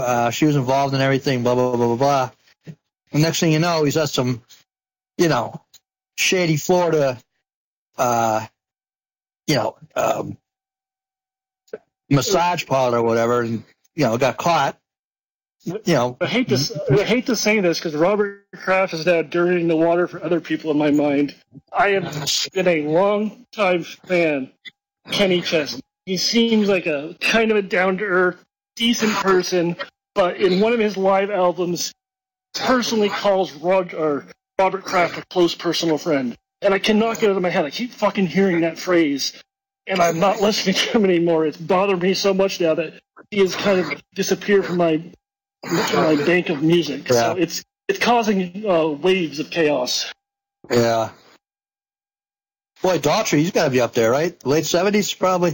She was involved in everything, blah, blah, blah, blah, blah. And next thing you know, he's at some, shady Florida, massage parlor or whatever, and, got caught. I hate to say this because Robert Kraft is now dirtying the water for other people in my mind. I have been a long time fan of Kenny Chesney. He seems like a kind of a down-to-earth, decent person, but in one of his live albums, personally calls Robert Kraft a close personal friend. And I cannot get it out of my head. I keep fucking hearing that phrase, and I'm not listening to him anymore. It's bothered me so much now that he has kind of disappeared from my bank of music. Yeah. So it's causing waves of chaos. Yeah. Boy, Daughtry, he's got to be up there, right? Late 70s, probably.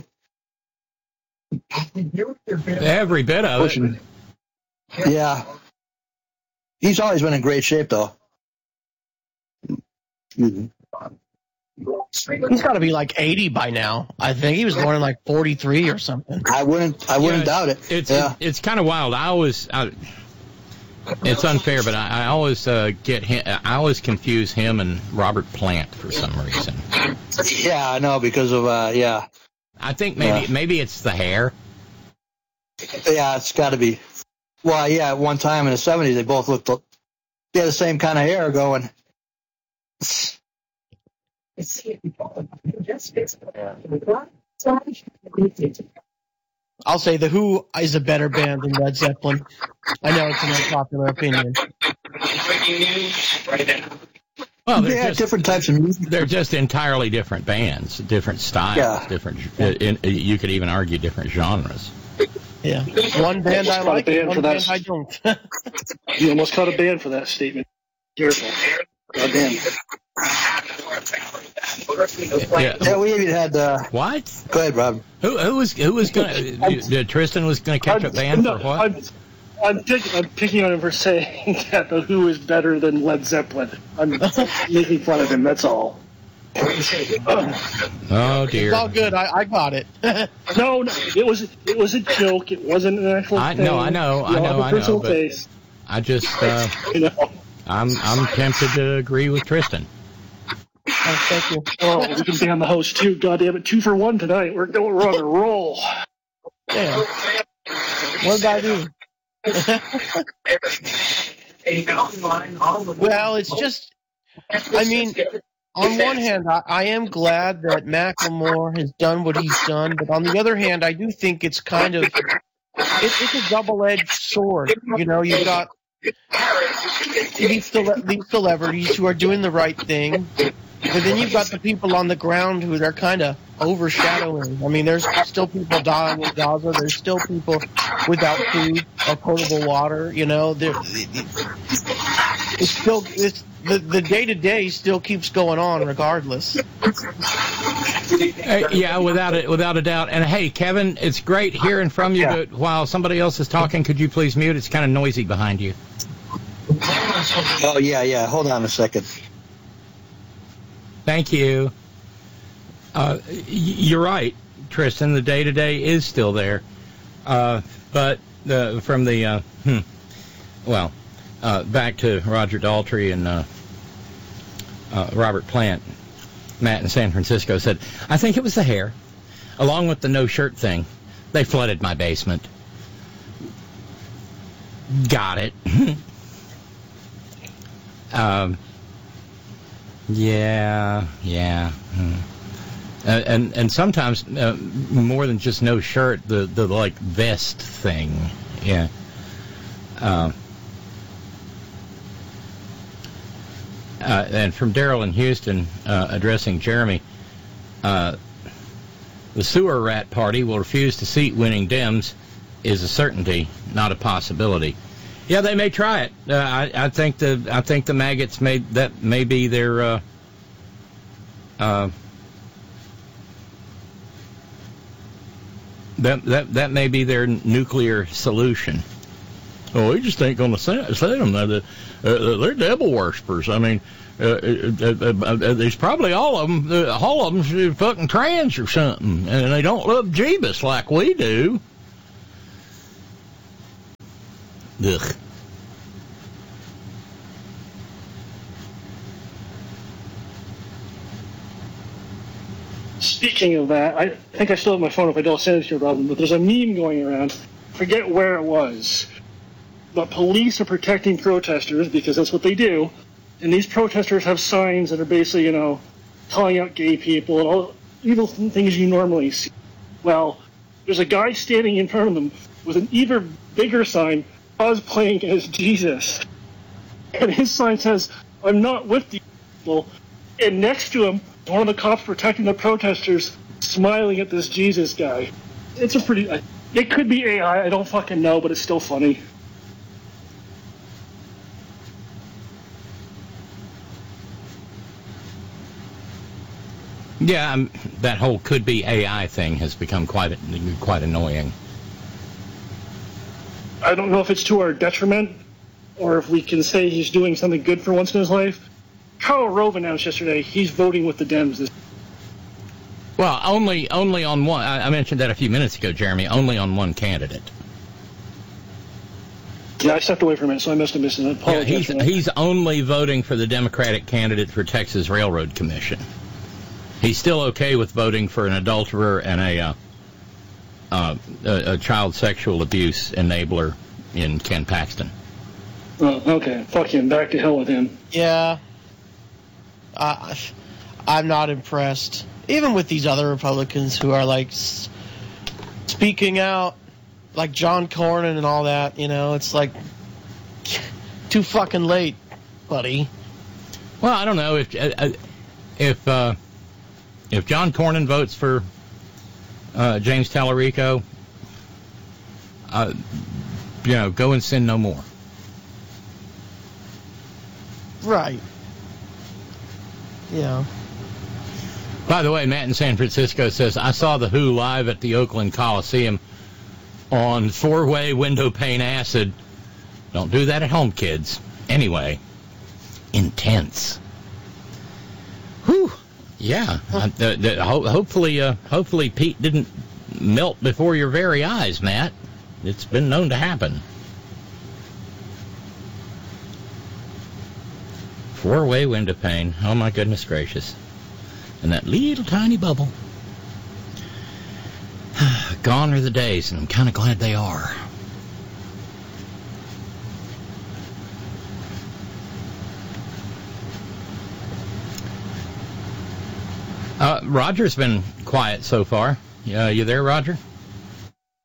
Every bit of it. Yeah. He's always been in great shape, though. He's got to be like 80 by now. I think he was born in like 43 or something. I wouldn't doubt it. It's kind of wild. It's unfair, but I always get him. I always confuse him and Robert Plant for some reason. Yeah, I know because of I think maybe it's the hair. Yeah, it's got to be. Well, yeah, at one time in the 70s, they both looked. They had the same kind of hair going. I'll say The Who is a better band than Led Zeppelin. I know it's an unpopular opinion. Well, they're different types of music. They're just entirely different bands, different styles, different. You could even argue different genres. Yeah, one band I like, one band I don't. You almost caught a band for that statement. Careful. Goddamn. Yeah, we even had. What? Go ahead, Rob. Who was going? Tristan was going to catch a band for what? I'm picking on him for saying that The Who is better than Led Zeppelin. I'm making fun of him. That's all. Oh dear. It's all good. I got it. No, it was a joke. It wasn't an actual thing. No, I know. But I just. I'm tempted to agree with Tristan. Oh, thank you. Oh, we can be on the host too. God damn it, 2 for 1 tonight. We're on a roll. Yeah. What did I do? Well, it's just. I mean, on one hand, I am glad that Macklemore has done what he's done, but on the other hand, I do think it's kind of. It's a double-edged sword. You've got. These celebrities who are doing the right thing, but then you've got the people on the ground who are kind of overshadowing. I mean, there's still people dying in Gaza. There's still people without food or potable water. It's still the day-to-day still keeps going on regardless. Yeah, without a doubt. And hey, Kevin, it's great hearing from you. But while somebody else is talking, could you please mute? It's kind of noisy behind you. Oh yeah. Hold on a second. Thank you. You're right, Tristan. The day-to-day is still there, but from the back to Roger Daltrey and Robert Plant. Matt in San Francisco said, I think it was the hair, along with the no shirt thing. They flooded my basement. Got it. Yeah. And sometimes more than just no shirt, the like vest thing. Yeah. And from Daryl in Houston, addressing Jeremy, the sewer rat party will refuse to seat winning Dems is a certainty, not a possibility. Yeah, they may try it. I think the maggots may be their that may be their nuclear solution. Oh, we just ain't going to say them. They're devil worshippers. I mean, there's probably all of them fucking trans or something, and they don't love Jeebus like we do. Ugh. Speaking of that, I think I still have my phone if I don't send it to you, Robin, but there's a meme going around. Forget where it was. But police are protecting protesters because that's what they do. And these protesters have signs that are basically, calling out gay people and all evil things you normally see. Well, there's a guy standing in front of them with an even bigger sign cosplaying as Jesus. And his sign says, "I'm not with these people." And next to him, one of the cops protecting the protesters smiling at this Jesus guy. It's a pretty... It could be AI, I don't fucking know, but it's still funny. Yeah, that whole could be AI thing has become quite annoying. I don't know if it's to our detriment or if we can say he's doing something good for once in his life. Karl Rove announced yesterday he's voting with the Dems. Well, only on one. I mentioned that a few minutes ago, Jeremy. Only on one candidate. Yeah, I stepped away from it, so I must have missed it. Yeah, he's only voting for the Democratic candidate for Texas Railroad Commission. He's still okay with voting for an adulterer and a child sexual abuse enabler in Ken Paxton. Oh, okay. Fuck him. Back to hell with him. Yeah. I'm not impressed. Even with these other Republicans who are, like, speaking out, like John Cornyn and all that, it's like, too fucking late, buddy. Well, I don't know if John Cornyn votes for James Tallarico, go and sin no more. Right. Yeah. By the way, Matt in San Francisco says, I saw The Who live at the Oakland Coliseum on 4-way window pane acid. Don't do that at home, kids. Anyway, intense. Whew. Yeah. Hopefully Pete didn't melt before your very eyes, Matt. It's been known to happen. 4-way window pane. Oh, my goodness gracious. And that little tiny bubble. Gone are the days, and I'm kind of glad they are. Roger's been quiet so far. You there, Roger?